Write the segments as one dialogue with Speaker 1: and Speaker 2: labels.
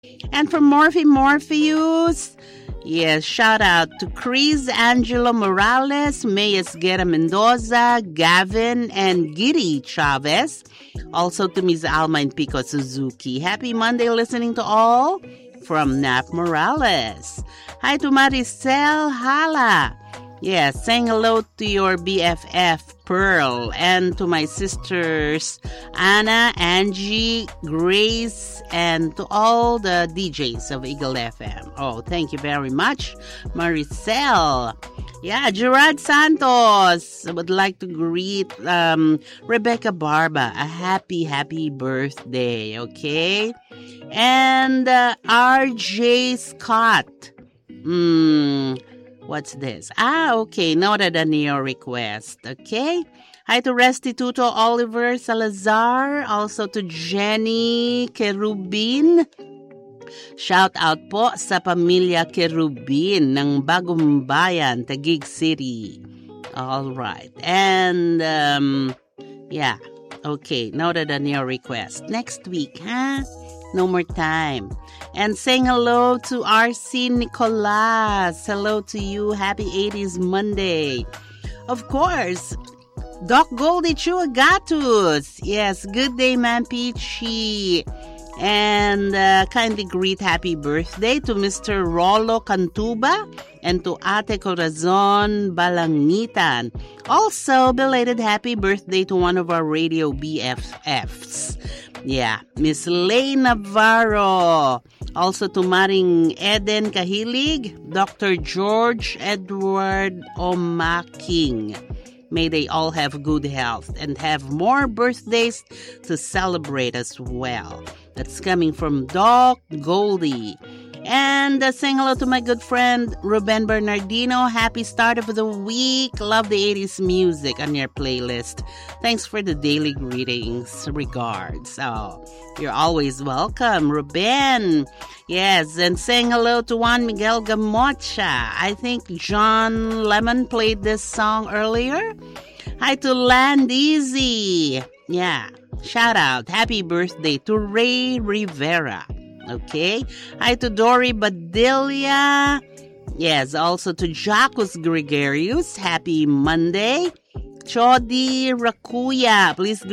Speaker 1: And from Morpheus, yes, shout out to Chris Angelo Morales, Mayes Guerra Mendoza, Gavin, and Giri Chavez. Also to Ms. Alma and Pico Suzuki. Happy Monday listening to all from Nap Morales. Hi to Maricel Hala. Yes, saying hello to your BFF, Pearl, and to my sisters, Anna, Angie, Grace, and to all the DJs of Eagle FM. Oh, thank you very much, Maricel. Yeah, Gerard Santos. I would like to greet Rebecca Barba. A happy birthday, okay? And RJ Scott. What's this? Okay. Noted on your request. Okay. Hi to Restituto Oliver Salazar. Also to Jenny Kerubin. Shout out po sa pamilya Kerubin ng Bagong Bayan, Taguig City. All right. And, yeah. Okay. Noted on your request. Next week, huh? No more time. And saying hello to RC Nicolas. Hello to you. Happy 80s Monday. Of course, Doc Goldie Chuagatus. Yes, good day, Ma'am Peachy. And kindly greet happy birthday to Mr. Rolo Cantuba and to Ate Corazon Balangitan. Also, belated happy birthday to one of our radio BFFs. Yeah, Miss Lay Navarro. Also to Maring Eden Kahilig, Dr. George Edward Omaking. May they all have good health and have more birthdays to celebrate as well. That's coming from Doc Goldie. And saying hello to my good friend Ruben Bernardino. Happy start of the week. Love the 80s music on your playlist. Thanks for the daily greetings. Regards. Oh, you're always welcome, Ruben. Yes, and saying hello to Juan Miguel Gamocha. I think John Lemon played this song earlier. Hi to Land Easy. Yeah, shout out. Happy birthday to Ray Rivera. Okay. Hi to Dory Badilla. Yes, also to Jacques Gregarius. Happy Monday. Chodi Rakuya. Please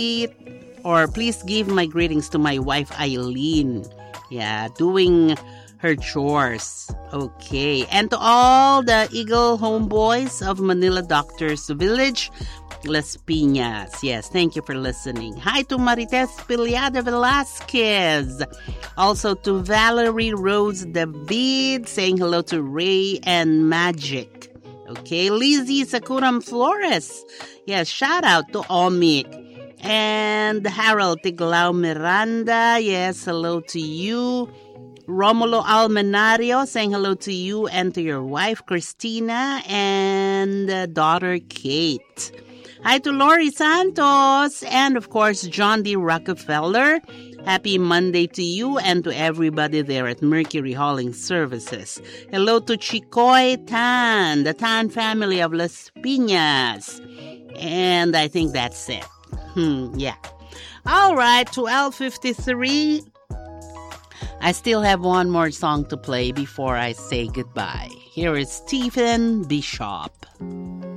Speaker 1: give my greetings to my wife Eileen. Yeah, doing her chores. Okay. And to all the Eagle homeboys of Manila Doctors Village, Las Piñas. Yes, thank you for listening. Hi to Marites Piliada Velasquez. Also to Valerie Rose David, saying hello to Ray and Magic. Okay, Lizzie Sakuram Flores. Yes, shout out to Omik. And Harold Tiglao Miranda. Yes, hello to you. Romulo Almenario, saying hello to you and to your wife Christina and daughter Kate. Hi to Lori Santos and, of course, John D. Rockefeller. Happy Monday to you and to everybody there at Mercury Hauling Services. Hello to Chikoy Tan, the Tan family of Las Piñas. And I think that's it. Yeah. All right, 12:53. I still have one more song to play before I say goodbye. Here is Stephen Bishop.